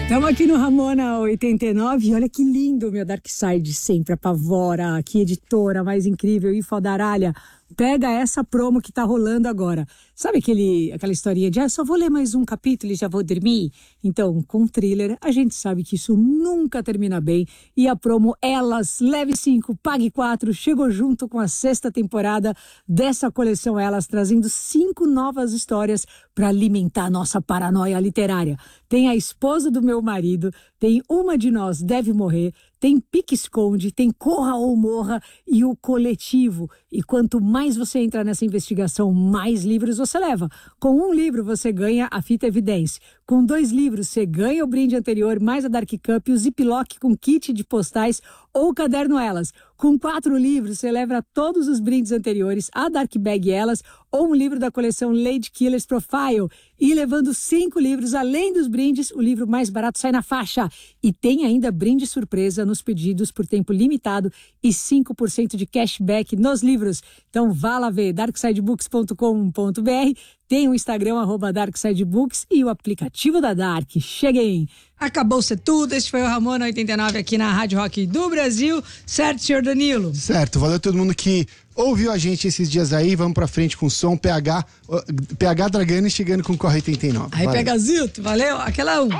Estamos aqui no Ramona 89 e olha que lindo, meu Dark Side sempre apavora. Que editora mais incrível, Infodaralha. Pega essa promo que tá rolando agora. Sabe aquela historinha de só vou ler mais um capítulo e já vou dormir? Então, com Thriller, a gente sabe que isso nunca termina bem. E a promo Elas, leve 5, pague 4, chegou junto com a 6ª temporada dessa coleção Elas, trazendo 5 novas histórias para alimentar a nossa paranoia literária. Tem A Esposa do Meu Marido, tem Uma de Nós Deve Morrer, tem Pique-Esconde, tem Corra ou Morra e O Coletivo. E quanto mais você entra nessa investigação, mais livros você leva. Com um livro você ganha a fita Evidência. Com 2 livros você ganha o brinde anterior, mais a Dark Cup e o Ziploc com kit de postais ou caderno Elas. Com 4 livros você leva todos os brindes anteriores, a Dark Bag Elas ou um livro da coleção Lady Killers Profile. E levando 5 livros, além dos brindes, o livro mais barato sai na faixa. E tem ainda brinde surpresa nos pedidos por tempo limitado e 5% de cashback nos livros. Então vá lá ver, darksidebooks.com.br. Tem o Instagram, @darksidebooks e o aplicativo da Dark. Cheguem! Acabou ser tudo, este foi o Ramona 89 aqui na Rádio Rock do Brasil. Certo, senhor Danilo? Certo, valeu todo mundo que ouviu a gente esses dias aí. Vamos pra frente com o som PH Dragani chegando com Corre 89. Aí, PHzito, valeu, aquela 1.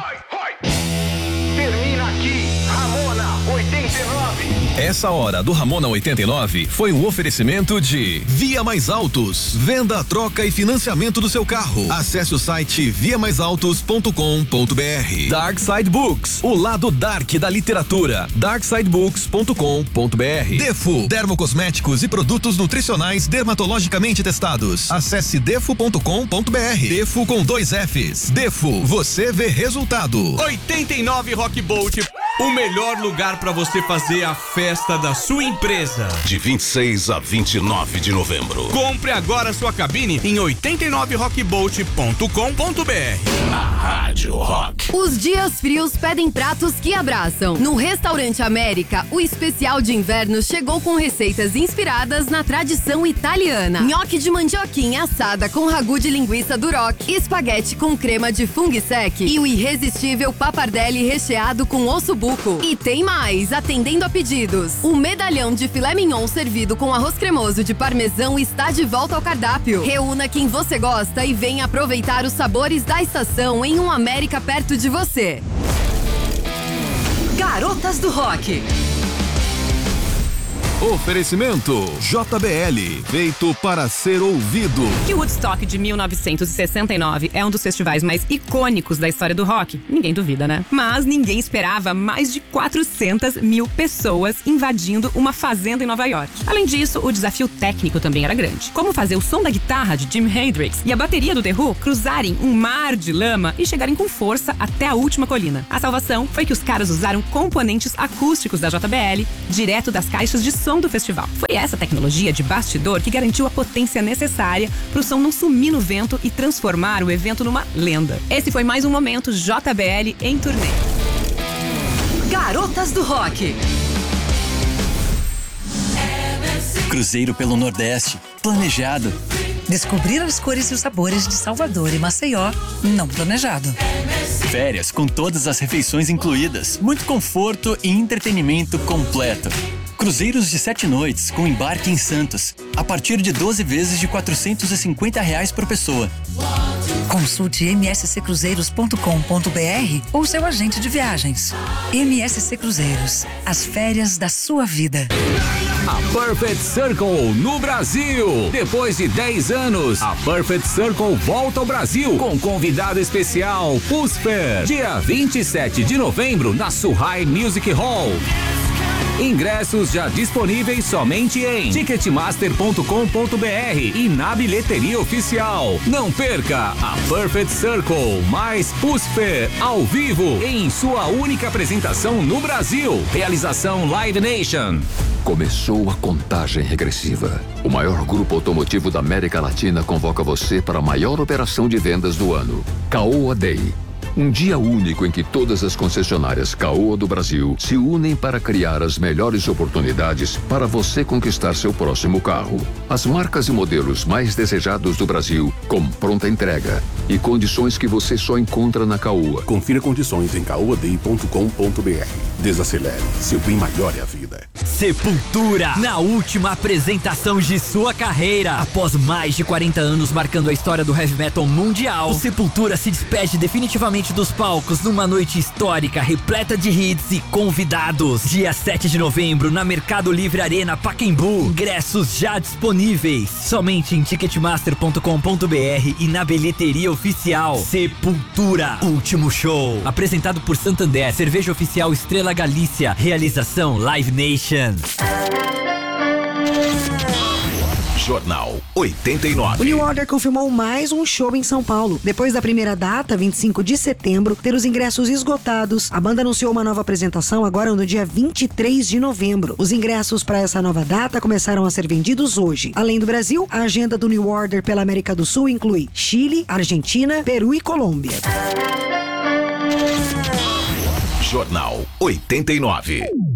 Termina aqui, Ramona 89. Essa hora do Ramona 89 foi um oferecimento de Via Mais Autos, venda, troca e financiamento do seu carro. Acesse o site viamaisautos.com.br. Dark Side Books, o lado dark da literatura. darksidebooks.com.br. Defo, dermocosméticos e produtos nutricionais dermatologicamente testados. Acesse defo.com.br. Defo com 2 Fs. Defo, você vê resultado. 89 Rock Bolt, o melhor lugar para você fazer a festa da sua empresa. De 26 a 29 de novembro. Compre agora sua cabine em 89rockbolt.com.br. A Rádio Rock. Os dias frios pedem pratos que abraçam. No Restaurante América, o especial de inverno chegou com receitas inspiradas na tradição italiana. Nhoque de mandioquinha assada com ragu de linguiça duroc, espaguete com crema de fungo sec e o irresistível pappardelle recheado com ossobuco. E tem mais, atendendo a pedidos. O medalhão de filé mignon servido com arroz cremoso de parmesão está de volta ao cardápio. Reúna quem você gosta e venha aproveitar os sabores da estação em um América perto de você. Garotas do Rock. Oferecimento JBL, feito para ser ouvido. Que o Woodstock de 1969 é um dos festivais mais icônicos da história do rock. Ninguém duvida, né? Mas ninguém esperava mais de 400 mil pessoas invadindo uma fazenda em Nova York. Além disso, o desafio técnico também era grande. Como fazer o som da guitarra de Jimi Hendrix e a bateria do The Who cruzarem um mar de lama e chegarem com força até a última colina. A salvação foi que os caras usaram componentes acústicos da JBL direto das caixas de som do festival. Foi essa tecnologia de bastidor que garantiu a potência necessária para o som não sumir no vento e transformar o evento numa lenda. Esse foi mais um momento JBL em turnê. Garotas do Rock. Cruzeiro pelo Nordeste, planejado. Descobrir as cores e os sabores de Salvador e Maceió, não planejado. Férias com todas as refeições incluídas, muito conforto e entretenimento completo. Cruzeiros de 7 noites com embarque em Santos, a partir de 12 vezes de R$450 por pessoa. Consulte msccruzeiros.com.br ou seu agente de viagens. MSC Cruzeiros, as férias da sua vida. A Perfect Circle no Brasil. Depois de 10 anos, a Perfect Circle volta ao Brasil com convidado especial, Pusper. Dia 27 de novembro na Suhai Music Hall. Ingressos já disponíveis somente em ticketmaster.com.br e na bilheteria oficial. Não perca a Perfect Circle mais Pusper ao vivo em sua única apresentação no Brasil. Realização Live Nation. Começou a contagem regressiva. O maior grupo automotivo da América Latina convoca você para a maior operação de vendas do ano. Caoa Day. Um dia único em que todas as concessionárias Caoa do Brasil se unem para criar as melhores oportunidades para você conquistar seu próximo carro. As marcas e modelos mais desejados do Brasil, com pronta entrega e condições que você só encontra na Caoa. Confira condições em caoadei.com.br. Desacelere, seu bem maior é a vida. Sepultura, na última apresentação de sua carreira. Após mais de 40 anos marcando a história do heavy metal mundial, o Sepultura se despede definitivamente dos palcos numa noite histórica, repleta de hits e convidados. Dia 7 de novembro, na Mercado Livre Arena Pacaembu. Ingressos já disponíveis, somente em ticketmaster.com.br e na bilheteria oficial. Sepultura, último show. Apresentado por Santander, cerveja oficial Estrela Galícia. Realização Live Nation. Jornal 89. O New Order confirmou mais um show em São Paulo. Depois da primeira data, 25 de setembro, ter os ingressos esgotados, a banda anunciou uma nova apresentação agora no dia 23 de novembro. Os ingressos para essa nova data começaram a ser vendidos hoje. Além do Brasil, a agenda do New Order pela América do Sul inclui Chile, Argentina, Peru e Colômbia. Jornal 89.